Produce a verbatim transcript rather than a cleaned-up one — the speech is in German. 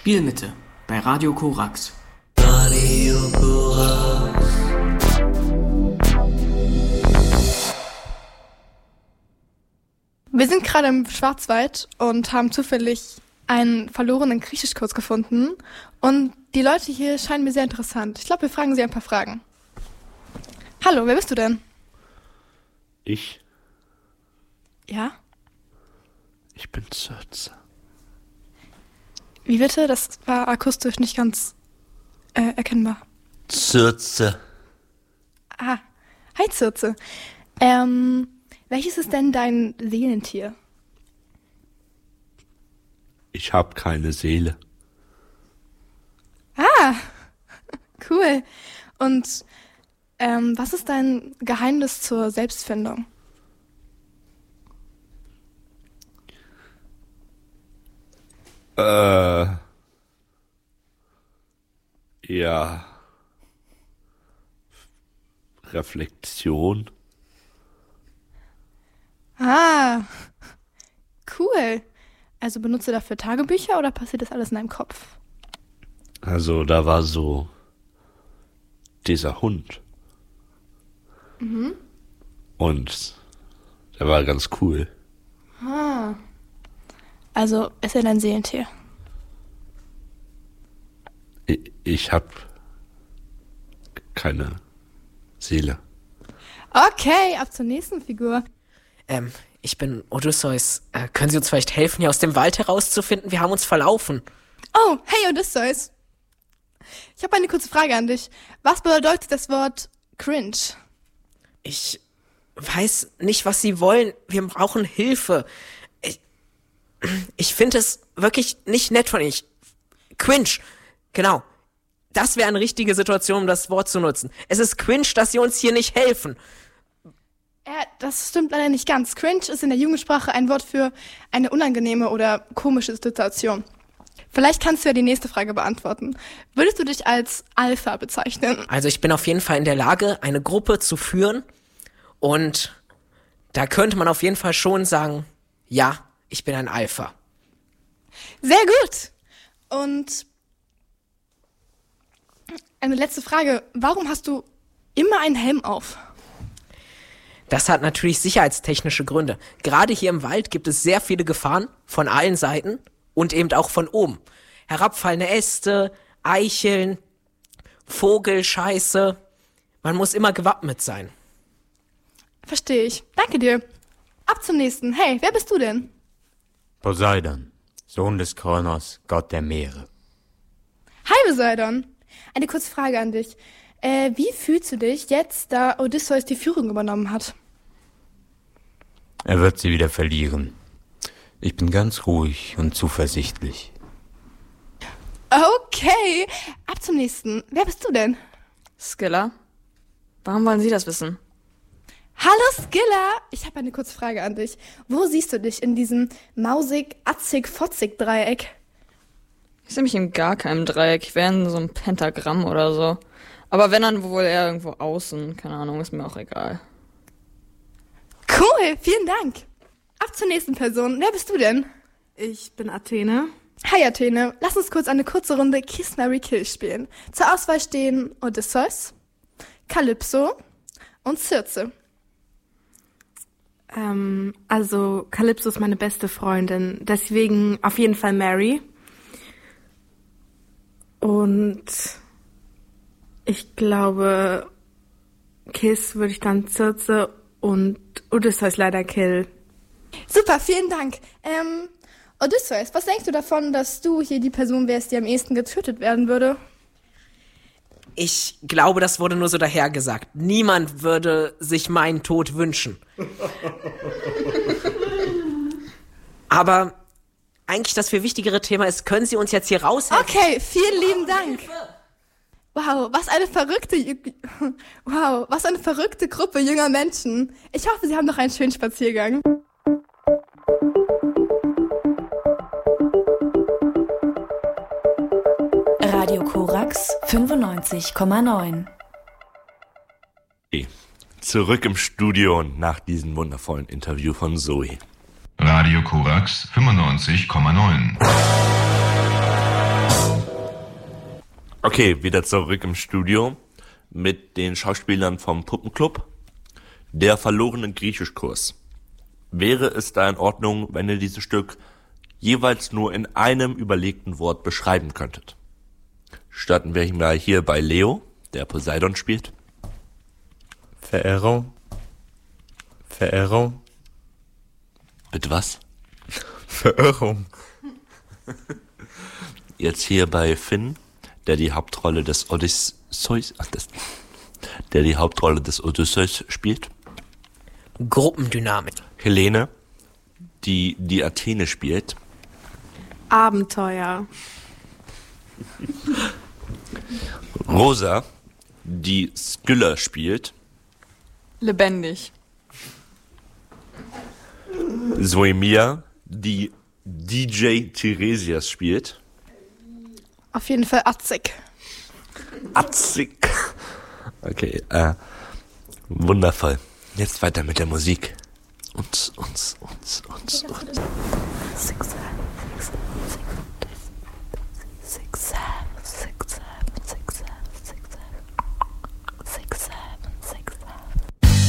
Spielmitte bei Radio Korax. Radio Korax. Wir sind gerade im Schwarzwald und haben zufällig einen verlorenen Griechischkurs gefunden. Und die Leute hier scheinen mir sehr interessant. Ich glaube, wir fragen sie ein paar Fragen. Hallo, wer bist du denn? Ich? Ja? Ich bin Circe. Wie bitte? Das war akustisch nicht ganz äh, erkennbar. Circe. Ah, hi Circe. Ähm, welches ist denn dein Seelentier? Ich hab keine Seele. Ah, cool. Und ähm, was ist dein Geheimnis zur Selbstfindung? Äh. Ja. Reflexion. Ah, cool. Also benutzt du dafür Tagebücher oder passiert das alles in deinem Kopf? Also da war so dieser Hund. Mhm. Und der war ganz cool. Ah. Also ist er dein Seelentier? Ich, ich hab keine Seele. Okay, ab zur nächsten Figur. Ähm, ich bin Odysseus. Äh, können Sie uns vielleicht helfen, hier aus dem Wald herauszufinden? Wir haben uns verlaufen. Oh, hey Odysseus. Ich habe eine kurze Frage an dich. Was bedeutet das Wort cringe? Ich weiß nicht, was Sie wollen. Wir brauchen Hilfe. Ich, ich finde es wirklich nicht nett von Ihnen. Ich, cringe. Genau. Das wäre eine richtige Situation, um das Wort zu nutzen. Es ist cringe, dass Sie uns hier nicht helfen. Äh, das stimmt leider nicht ganz. Cringe ist in der Jugendsprache ein Wort für eine unangenehme oder komische Situation. Vielleicht kannst du ja die nächste Frage beantworten. Würdest du dich als Alpha bezeichnen? Also ich bin auf jeden Fall in der Lage, eine Gruppe zu führen. Und da könnte man auf jeden Fall schon sagen, ja, ich bin ein Alpha. Sehr gut. Und eine letzte Frage. Warum hast du immer einen Helm auf? Das hat natürlich sicherheitstechnische Gründe. Gerade hier im Wald gibt es sehr viele Gefahren von allen Seiten und eben auch von oben. Herabfallende Äste, Eicheln, Vogelscheiße. Man muss immer gewappnet sein. Verstehe ich. Danke dir. Ab zum nächsten. Hey, wer bist du denn? Poseidon, Sohn des Kronos, Gott der Meere. Hi Poseidon. Eine kurze Frage an dich. Äh, wie fühlst du dich jetzt, da Odysseus die Führung übernommen hat? Er wird sie wieder verlieren. Ich bin ganz ruhig und zuversichtlich. Okay, ab zum nächsten. Wer bist du denn? Scylla? Warum wollen Sie das wissen? Hallo Scylla! Ich habe eine kurze Frage an dich. Wo siehst du dich in diesem mausig-atzig-fotzig-Dreieck? Ich sehe mich in gar keinem Dreieck. Ich wäre in so einem Pentagramm oder so. Aber wenn, dann wohl eher irgendwo außen. Keine Ahnung, ist mir auch egal. Cool, vielen Dank. Ab zur nächsten Person. Wer bist du denn? Ich bin Athene. Hi Athene. Lass uns kurz eine kurze Runde Kiss, Marry, Kill spielen. Zur Auswahl stehen Odysseus, Kalypso und Circe. Ähm, also Kalypso ist meine beste Freundin. Deswegen auf jeden Fall Mary. Und ich glaube, Kiss würde ich dann Circe und Odysseus leider kill. Super, vielen Dank. Ähm, Odysseus, was denkst du davon, dass du hier die Person wärst, die am ehesten getötet werden würde? Ich glaube, das wurde nur so dahergesagt. Niemand würde sich meinen Tod wünschen. Aber eigentlich das viel wichtigere Thema ist, können Sie uns jetzt hier raushelfen? Okay, vielen lieben Dank. Wow, was eine verrückte, wow, was eine verrückte Gruppe junger Menschen. Ich hoffe, Sie haben noch einen schönen Spaziergang. Radio Korax fünfundneunzig Komma neun. Zurück im Studio nach diesem wundervollen Interview von Zoe. Radio Korax fünfundneunzig Komma neun. Okay, wieder zurück im Studio mit den Schauspielern vom Puppenclub. Der verlorene Griechischkurs. Wäre es da in Ordnung, wenn ihr dieses Stück jeweils nur in einem überlegten Wort beschreiben könntet? Starten wir mal hier bei Leo, der Poseidon spielt. Verehrung. Verehrung. Bitte was? Verirrung. Jetzt hier bei Finn, der die Hauptrolle des Odysseus, ach, das, der die Hauptrolle des Odysseus spielt. Gruppendynamik. Helene, die die Athene spielt. Abenteuer. Rosa, die Skylla spielt. Lebendig. Zoemia, die D J Tiresias spielt. Auf jeden Fall Atzig. Atzig. Okay, äh, wundervoll. Jetzt weiter mit der Musik. Uns, uns, uns, uns, uns.